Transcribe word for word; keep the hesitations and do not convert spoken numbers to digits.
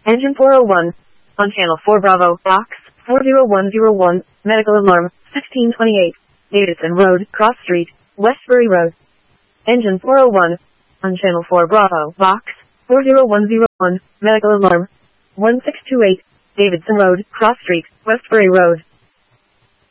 Engine four oh one. On channel four Bravo, box four zero one zero one, medical alarm, sixteen twenty-eight, Davidson Road, Cross Street, Westbury Road. Engine four oh one. On channel four Bravo, box four zero one zero one, medical alarm, one six two eight, Davidson Road, Cross Street, Westbury Road.